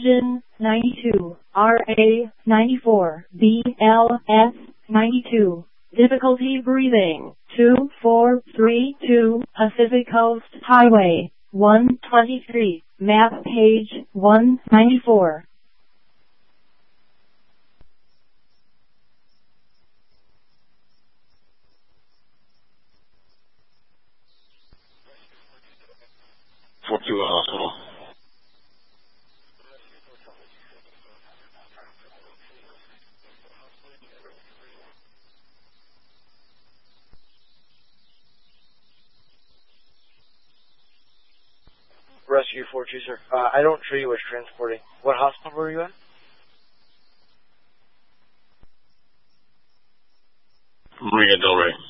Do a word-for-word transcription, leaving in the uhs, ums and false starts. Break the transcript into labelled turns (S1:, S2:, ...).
S1: Oxygen, ninety-two. R A, ninety-four. B L S, ninety-two. Difficulty breathing, two four three two, Pacific Coast Highway, one twenty-three, map page, one ninety-four.
S2: four two hospital.
S3: Rescue four two, sir. Uh, I don't show you as transporting. What hospital were you at?
S2: Marina Del Rey.